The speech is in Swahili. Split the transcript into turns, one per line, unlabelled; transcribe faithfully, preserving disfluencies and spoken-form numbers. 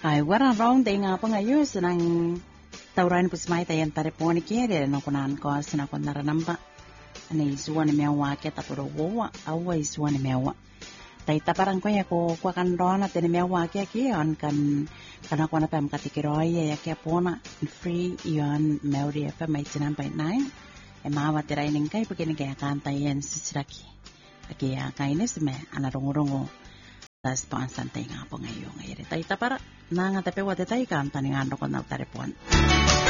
Hai, warang rong de nga pa ngayon sinang tauran po smay tayan taripon kere no kunan ko sinakon naranamba. Ani suwan ni mewa ke tapuro wa awai suwan ni mewa. Tai taparang ko ya ko kwa kan rona te ni mewa ke ki on kan kana ko na pam katikiroy ya ke pona free yon meuri pa mai tinan point nine. E mawa tirai ning kai pagini kaya kan tayen sisiraki. Aki ya kainis me anarungurongo. Tas to ang santay nga po ngayon ngayon. Tay tapara na nga tape wate tay kan taningan ko na taripon.